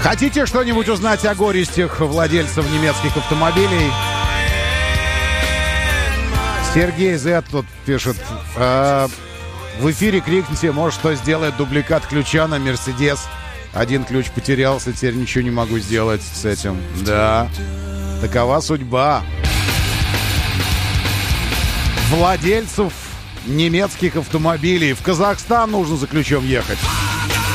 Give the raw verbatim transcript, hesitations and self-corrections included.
Хотите что-нибудь узнать о горестях владельцев немецких автомобилей? Сергей З. тут пишет. Э, в эфире крикните, может, что сделает дубликат ключа на Мерседес. Один ключ потерялся, теперь ничего не могу сделать с этим. Да, такова судьба владельцев немецких автомобилей. В Казахстан нужно за ключом ехать.